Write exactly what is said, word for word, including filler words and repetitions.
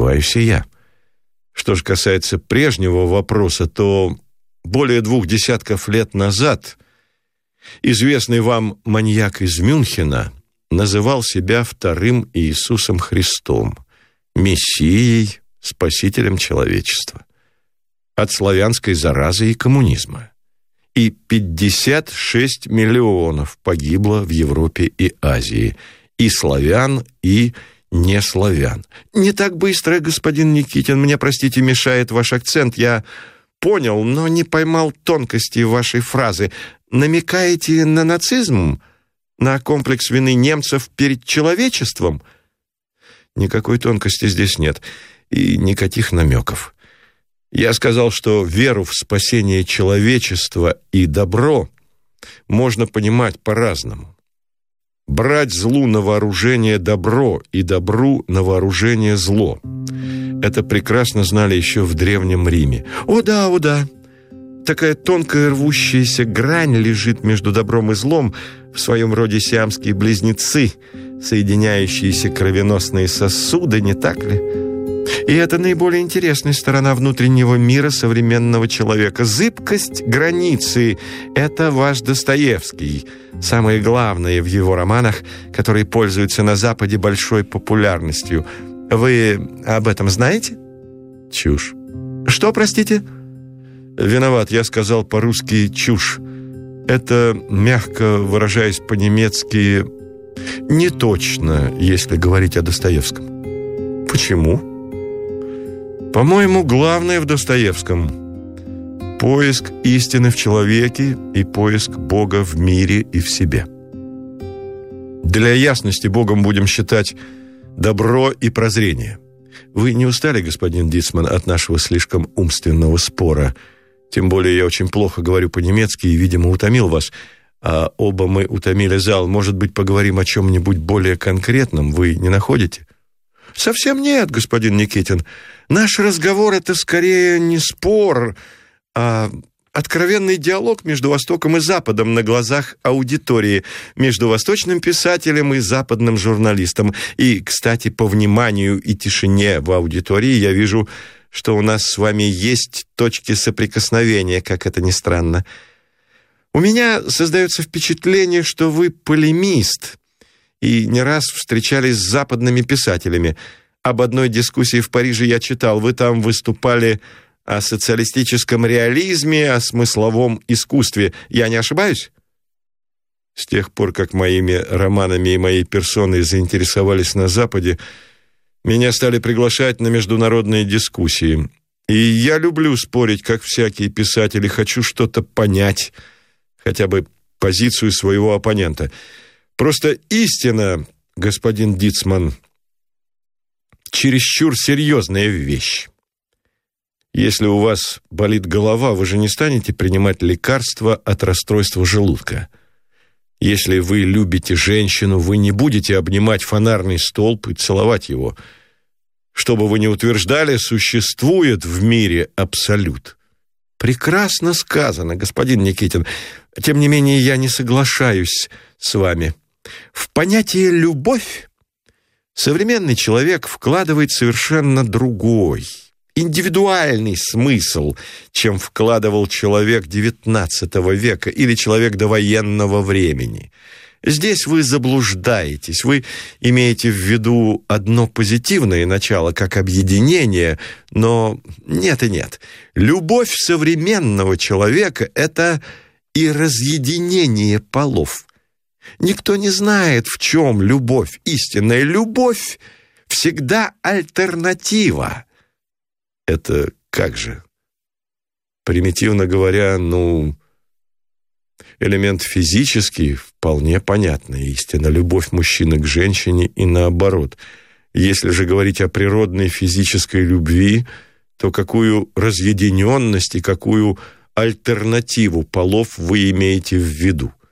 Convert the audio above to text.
сомневаюсь и я. Что же касается прежнего вопроса, то более двух десятков лет назад известный вам маньяк из Мюнхена называл себя вторым Иисусом Христом, Мессией, Спасителем человечества, от славянской заразы и коммунизма. И пятьдесят шесть миллионов погибло в Европе и Азии, и славян, и неславян. Не так быстро, господин Никитин, мне, простите, мешает ваш акцент. Я понял, но не поймал тонкости вашей фразы. Намекаете на нацизм? На комплекс вины немцев перед человечеством? Никакой тонкости здесь нет, и никаких намеков. Я сказал, что веру в спасение человечества и добро можно понимать по-разному. Брать злу на вооружение добро и добру на вооружение зло. Это прекрасно знали еще в Древнем Риме. О да, о да. Такая тонкая рвущаяся грань лежит между добром и злом, в своем роде сиамские близнецы, соединяющиеся кровеносные сосуды, не так ли? И это наиболее интересная сторона внутреннего мира современного человека. Зыбкость границы – это ваш Достоевский. Самое главное в его романах, которые пользуются на Западе большой популярностью. Вы об этом знаете? Чушь. Что, простите? Виноват, я сказал по-русски «чушь». Это, мягко выражаясь по-немецки, не точно, если говорить о Достоевском. Почему? По-моему, главное в Достоевском – поиск истины в человеке и поиск Бога в мире и в себе. Для ясности Богом будем считать добро и прозрение. Вы не устали, господин Дицман, от нашего слишком умственного спора? Тем более я очень плохо говорю по-немецки и, видимо, утомил вас. А оба мы утомили зал. Может быть, поговорим о чем-нибудь более конкретном? Вы не находите? Совсем нет, господин Никитин. Наш разговор — это скорее не спор, а откровенный диалог между Востоком и Западом на глазах аудитории, между восточным писателем и западным журналистом. И, кстати, по вниманию и тишине в аудитории я вижу, что у нас с вами есть точки соприкосновения, как это ни странно. У меня создается впечатление, что вы полемист и не раз встречались с западными писателями. Об одной дискуссии в Париже я читал. Вы там выступали о социалистическом реализме, о смысловом искусстве. Я не ошибаюсь? С тех пор, как моими романами и моей персоной заинтересовались на Западе, меня стали приглашать на международные дискуссии. И я люблю спорить, как всякие писатели, хочу что-то понять, хотя бы позицию своего оппонента. Просто истина, господин Дицман, чересчур серьезная вещь. Если у вас болит голова, вы же не станете принимать лекарства от расстройства желудка. Если вы любите женщину, вы не будете обнимать фонарный столб и целовать его. Что бы вы ни утверждали, существует в мире абсолют. Прекрасно сказано, господин Никитин. Тем не менее, я не соглашаюсь с вами. В понятие «любовь» современный человек вкладывает совершенно другой, индивидуальный смысл, чем вкладывал человек девятнадцатого века или человек довоенного времени. Здесь вы заблуждаетесь, вы имеете в виду одно позитивное начало, как объединение, но нет и нет. Любовь современного человека – это и разъединение полов. Никто не знает, в чем любовь. Истинная любовь всегда альтернатива. Это как же? Примитивно говоря, ну, элемент физический вполне понятная истина. Любовь мужчины к женщине и наоборот. Если же говорить о природной физической любви, то какую разъединенность и какую альтернативу полов вы имеете в виду?